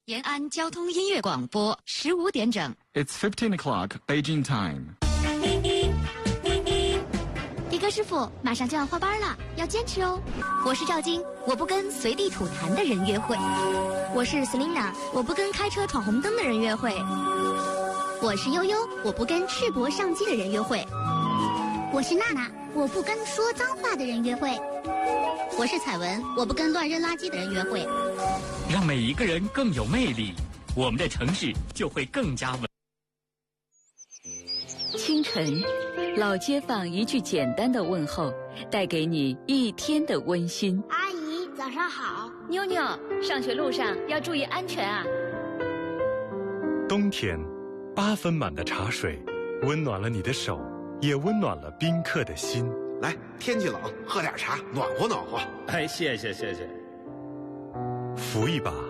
延安交通音乐广播15点整。 It's 15 o'clock Beijing time. 迪哥师傅，马上就要换班了，要坚持哦。我是赵晶，我不跟随地吐痰的人约会。我是 Selina， 我不跟开车闯红灯的人约会。我是悠悠，我不跟赤膊上机的人约会。我是娜娜，我不跟说脏话的人约会。我是彩文，我不跟乱扔垃圾的人约会。 让每一个人更有魅力，我们的城市就会更加稳。 清晨，老街坊一句简单的问候，带给你一天的温馨。 阿姨，早上好。 妞妞，上学路上要注意安全啊。 冬天，8分满的茶水，温暖了你的手，也温暖了宾客的心。 来，天气冷，喝点茶，暖和暖和。 哎，谢谢。 扶一把